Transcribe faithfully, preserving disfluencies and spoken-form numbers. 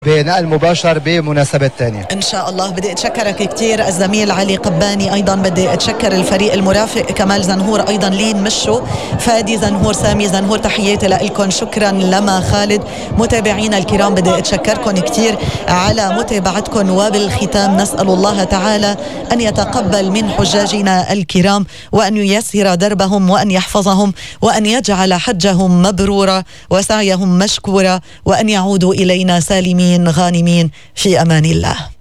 بنقل مباشر بمناسبات تانية إن شاء الله. بدي أتشكرك كتير الزميل علي قباني، أيضا بدي أتشكر الفريق المرافق كمال زنهور، أيضا لين مشو فادي زنهور سامي زنهور، تحياتي لكم. شكرا لما خالد. متابعينا الكرام بدي أتشكركم كتير على متابعتكم، وبالختام نسأل الله تعالى أن يتقبل من حجاجنا الكرام، وأن ييسر دربهم، وأن يحفظهم، وأن يجعل حجهم مبرورا وسعيهم مشكورا، وأن يعودوا إلينا سالمين غانمين في أمان الله.